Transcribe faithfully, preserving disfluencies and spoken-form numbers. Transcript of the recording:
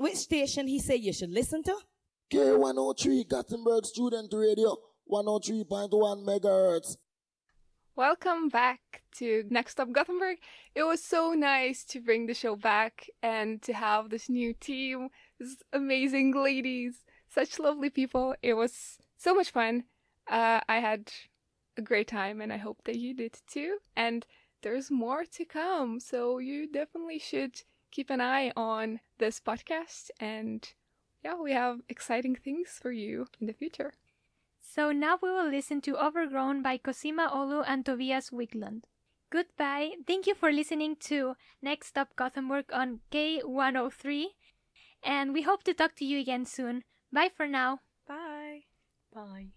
which station he say you should listen to? K one oh three Gothenburg Student Radio, one oh three point one megahertz. Welcome back to Next Stop Gothenburg. It was so nice to bring the show back and to have this new team, these amazing ladies, such lovely people. It was so much fun. Uh, I had a great time and I hope that you did too. And there's more to come, so you definitely should keep an eye on this podcast. And yeah, we have exciting things for you in the future. So now we will listen to Overgrown by Cosima Olu and Tobias Wiklund. Goodbye. Thank you for listening to Next Stop Gothenburg on K one oh three. And we hope to talk to you again soon. Bye for now. Bye. Bye.